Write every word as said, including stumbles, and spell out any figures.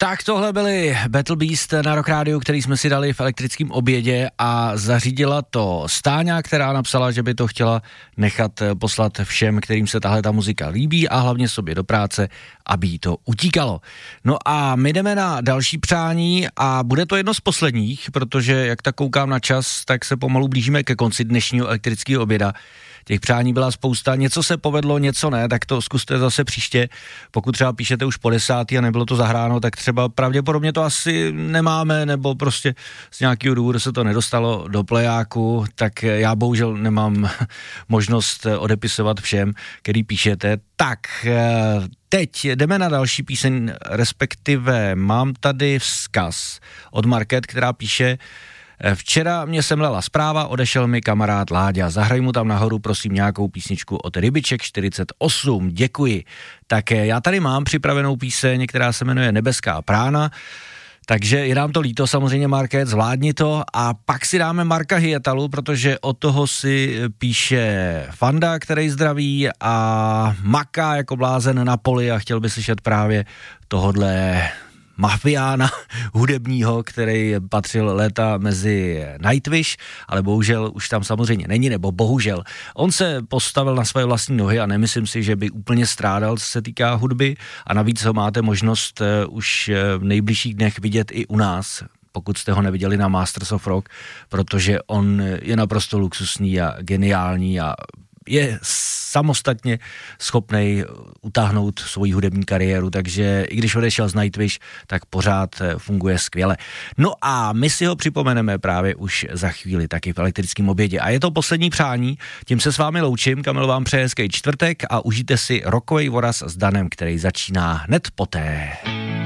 Tak tohle byly Battle Beast na Rock Rádiu, který jsme si dali v elektrickém obědě a zařídila to Stáňa, která napsala, že by to chtěla nechat poslat všem, kterým se tahle ta muzika líbí a hlavně sobě do práce, aby jí to utíkalo. No a my jdeme na další přání a bude to jedno z posledních, protože jak tak koukám na čas, tak se pomalu blížíme ke konci dnešního elektrického oběda. Těch přání byla spousta, něco se povedlo, něco ne, tak to zkuste zase příště. Pokud třeba píšete už po desátý a nebylo to zahráno, tak třeba pravděpodobně to asi nemáme, nebo prostě z nějakého důvodu se to nedostalo do plejáku, tak já bohužel nemám možnost odepisovat všem, který píšete. Tak teď jdeme na další píseň, respektive mám tady vzkaz od Market, která píše: včera mě semlela zpráva, odešel mi kamarád Láďa, zahraj mu tam nahoru prosím nějakou písničku od Rybiček čtyřicet osm, děkuji. Tak já tady mám připravenou píseň, která se jmenuje Nebeská prána, takže je nám to líto samozřejmě, Market, zvládni to a pak si dáme Marka Hyetalu, protože od toho si píše Fanda, který zdraví a maká jako blázen na poli a chtěl by slyšet právě tohodle mafiána hudebního, který patřil léta mezi Nightwish, ale bohužel už tam samozřejmě není, nebo bohužel. On se postavil na své vlastní nohy a nemyslím si, že by úplně strádal, co se týká hudby a navíc ho máte možnost uh, už v nejbližších dnech vidět i u nás, pokud jste ho neviděli na Masters of Rock, protože on je naprosto luxusní a geniální a je samostatně schopnej utáhnout svoji hudební kariéru, takže i když odešel z Nightwish, tak pořád funguje skvěle. No a my si ho připomeneme právě už za chvíli taky v elektrickém obědě. A je to poslední přání, tím se s vámi loučím, Kamil vám přeje hezký čtvrtek a užijte si rockovej voraz s Danem, který začíná hned poté.